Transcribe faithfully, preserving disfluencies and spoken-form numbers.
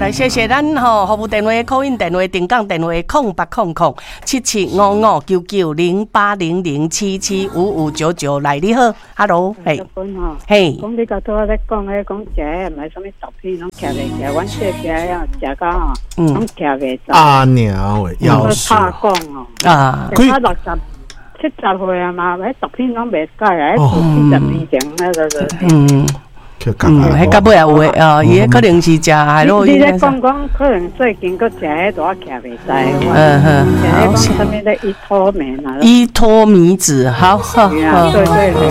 来谢谢咱吼服务电话、call in电话、定岗电话空八空空七七五五九九零八零零七七五五九九来，你好 ，Hello， 嘿，嘿， 讲你个多咧讲咧，讲食诶，唔系什么毒片，拢徛袂起来，阮这边啊，食到吼，拢徛袂起。 阿娘诶，要死！ 怕讲哦，啊，佢六十七十岁啊嘛，迄毒片拢袂改啊，迄四十年前那个个。嗯。 嗯，迄到尾也有诶哦，伊迄可能是食海洛因。 你咧讲讲，可能最近佫食迄大徛袂使。 嗯哼， 好。讲什么咧？依托美啊？ 依托米子，好好好。 对对。